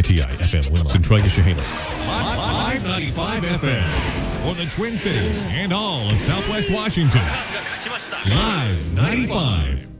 WTI FM Wilmot, Centralia, Chehalis. Live 95 FM for the Twin Cities and all of Southwest Washington. Live 95.